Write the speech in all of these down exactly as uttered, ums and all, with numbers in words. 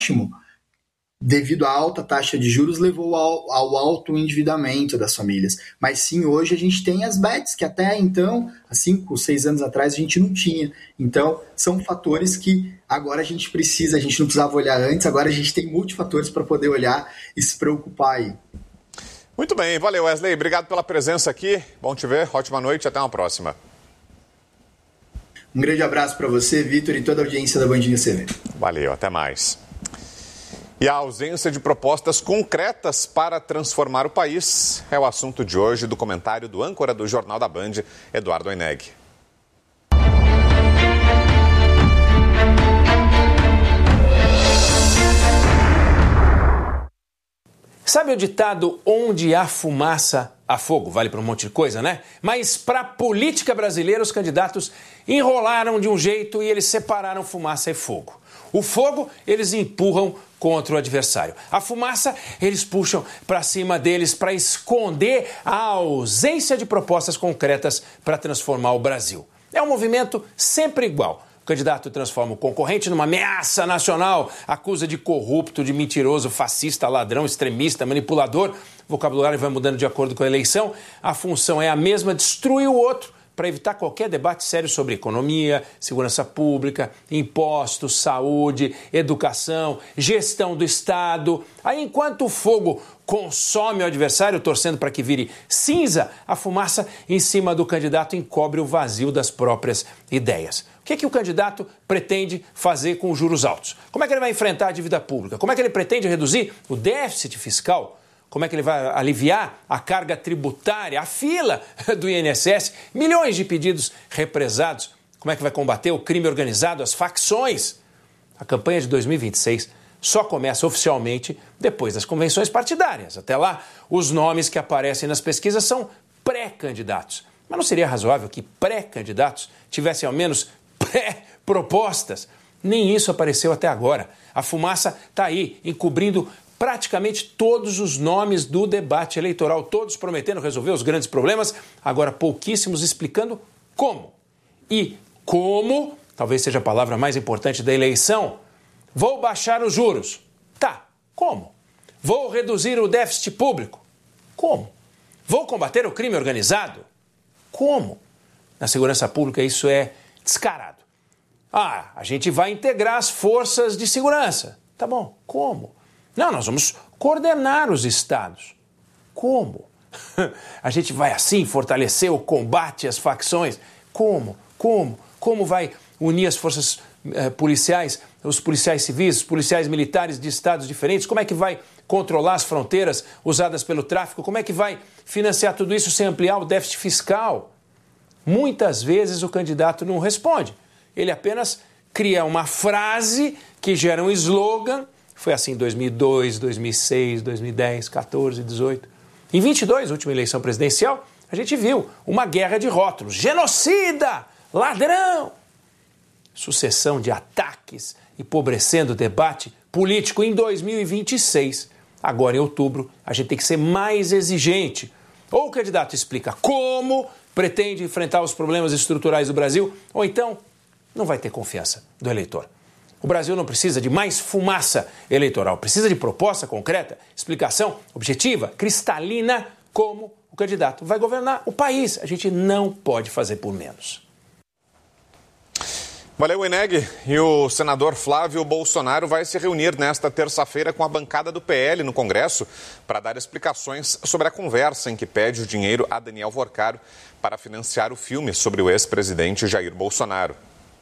devido à alta taxa de juros, levou ao, ao alto endividamento das famílias. Mas sim, hoje a gente tem as bets, que até então, há cinco, seis anos atrás, a gente não tinha. Então, são fatores que agora a gente precisa, a gente não precisava olhar antes, agora a gente tem multifatores para poder olhar e se preocupar aí. Muito bem, valeu Wesley, obrigado pela presença aqui, bom te ver, ótima noite, até uma próxima. Um grande abraço para você, Vitor, e toda a audiência da Band News T V. Valeu, até mais. E a ausência de propostas concretas para transformar o país é o assunto de hoje do comentário do âncora do Jornal da Band, Eduardo Oineg. Sabe o ditado, onde há fumaça, há fogo? Vale para um monte de coisa, né? Mas para a política brasileira, os candidatos enrolaram de um jeito e eles separaram fumaça e fogo. O fogo, eles empurram contra o adversário. A fumaça, eles puxam para cima deles para esconder a ausência de propostas concretas para transformar o Brasil. É um movimento sempre igual. O candidato transforma o concorrente numa ameaça nacional, acusa de corrupto, de mentiroso, fascista, ladrão, extremista, manipulador. O vocabulário vai mudando de acordo com a eleição. A função é a mesma, destruir o outro, para evitar qualquer debate sério sobre economia, segurança pública, impostos, saúde, educação, gestão do Estado. Aí, enquanto o fogo consome o adversário, torcendo para que vire cinza, a fumaça em cima do candidato encobre o vazio das próprias ideias. O que é que o candidato pretende fazer com os juros altos? Como é que ele vai enfrentar a dívida pública? Como é que ele pretende reduzir o déficit fiscal? Como é que ele vai aliviar a carga tributária, a fila do I N S S, milhões de pedidos represados? Como é que vai combater o crime organizado, as facções? A campanha de dois mil e vinte e seis só começa oficialmente depois das convenções partidárias. Até lá, os nomes que aparecem nas pesquisas são pré-candidatos. Mas não seria razoável que pré-candidatos tivessem ao menos pré-propostas? Nem isso apareceu até agora. A fumaça está aí, encobrindo praticamente todos os nomes do debate eleitoral, todos prometendo resolver os grandes problemas, agora pouquíssimos explicando como. E como, talvez seja a palavra mais importante da eleição, vou baixar os juros. Tá, como? Vou reduzir o déficit público. Como? Vou combater o crime organizado. Como? Na segurança pública isso é descarado. Ah, a gente vai integrar as forças de segurança. Tá bom, como? Não, nós vamos coordenar os estados. Como? A gente vai assim fortalecer o combate às facções? Como? Como? Como vai unir as forças eh, policiais, os policiais civis, os policiais militares de estados diferentes? Como é que vai controlar as fronteiras usadas pelo tráfico? Como é que vai financiar tudo isso sem ampliar o déficit fiscal? Muitas vezes o candidato não responde. Ele apenas cria uma frase que gera um slogan. Foi assim em dois mil e dois, dois mil e seis, dois mil e dez, quatorze, dezoito. Em vinte e dois, última eleição presidencial, a gente viu uma guerra de rótulos. Genocida! Ladrão! Sucessão de ataques, empobrecendo o debate político em dois mil e vinte e seis. Agora, em outubro, a gente tem que ser mais exigente. Ou o candidato explica como pretende enfrentar os problemas estruturais do Brasil, ou então não vai ter confiança do eleitor. O Brasil não precisa de mais fumaça eleitoral, precisa de proposta concreta, explicação objetiva, cristalina, como o candidato vai governar o país. A gente não pode fazer por menos. Valeu, Oineg. E o senador Flávio Bolsonaro vai se reunir nesta terça-feira com a bancada do P L no Congresso para dar explicações sobre a conversa em que pede o dinheiro a Daniel Vorcaro para financiar o filme sobre o ex-presidente Jair Bolsonaro.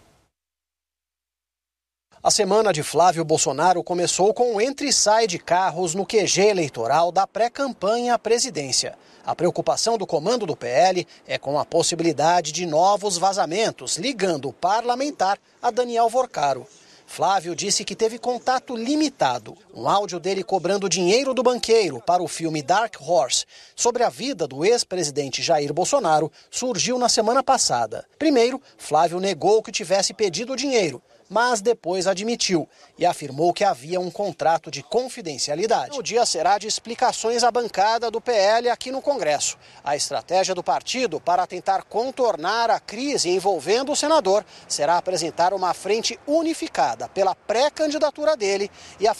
A semana de Flávio Bolsonaro começou com o entra e sai de carros no Q G eleitoral da pré-campanha à presidência. A preocupação do comando do P L é com a possibilidade de novos vazamentos, ligando o parlamentar a Daniel Vorcaro. Flávio disse que teve contato limitado. Um áudio dele cobrando dinheiro do banqueiro para o filme Dark Horse, sobre a vida do ex-presidente Jair Bolsonaro, surgiu na semana passada. Primeiro, Flávio negou que tivesse pedido o dinheiro. mas depois admitiu e afirmou que havia um contrato de confidencialidade. O dia será de explicações à bancada do P L aqui no Congresso. A estratégia do partido para tentar contornar a crise envolvendo o senador será apresentar uma frente unificada pela pré-candidatura dele e a